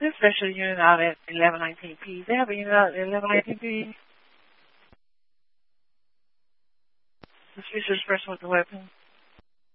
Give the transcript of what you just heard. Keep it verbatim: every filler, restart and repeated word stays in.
This special unit out at eleven nineteen P. They have a unit out at eleven nineteen P. The speaker's person with the weapon.